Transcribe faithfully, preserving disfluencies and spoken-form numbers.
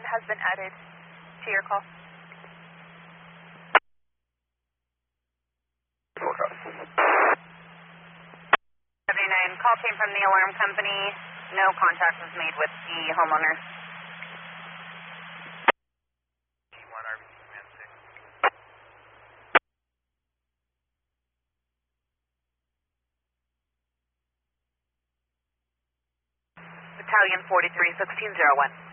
has been added to your call. seventy-nine, call came from the alarm company. No contact was made with the homeowner. Battalion forty-three, sixteen oh one.